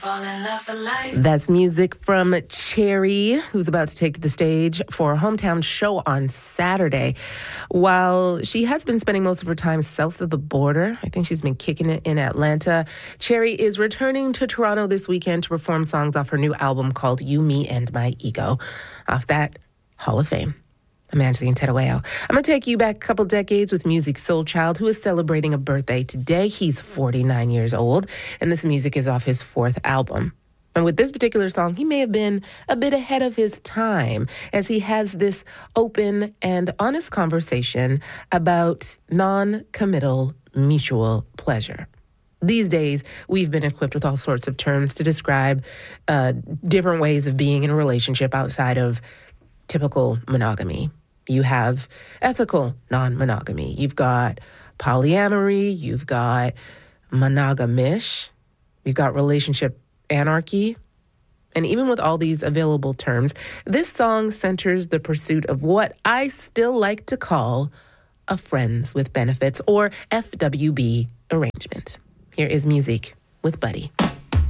That's music from Cherry, who's about to take the stage for a hometown show on Saturday. While she has been spending most of her time south of the border, I think she's been kicking it in Atlanta, Cherry is returning to Toronto this weekend to perform songs off her new album called You, Me, and My Ego. Off that, Hall of Fame. I'm Angeline Terueo. I'm going to take you back a couple decades with Musiq Soulchild, who is celebrating a birthday today. He's 49 years old, and this music is off his fourth album. And with this particular song, he may have been a bit ahead of his time, as he has this open and honest conversation about non-committal mutual pleasure. These days, we've been equipped with all sorts of terms to describe different ways of being in a relationship outside of typical monogamy. You have ethical non-monogamy. You've got polyamory. You've got monogamish. You've got relationship anarchy. And even with all these available terms, this song centers the pursuit of what I still like to call a friends with benefits, or FWB arrangement. Here is Musiq with Buddy.